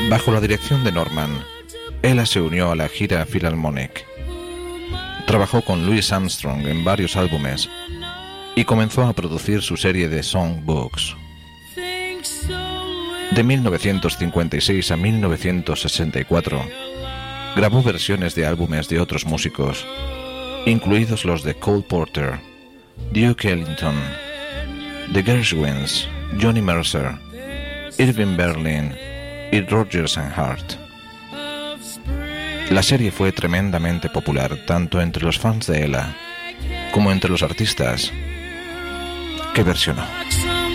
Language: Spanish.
Bajo la dirección de Norman, Ella se unió a la gira Philharmonic. Trabajó con Louis Armstrong en varios álbumes y comenzó a producir su serie de songbooks. De 1956 a 1964, grabó versiones de álbumes de otros músicos, incluidos los de Cole Porter, Duke Ellington, The Gershwins, Johnny Mercer, Irving Berlin y Rodgers and Hart. La serie fue tremendamente popular tanto entre los fans de Ella como entre los artistas que versionó.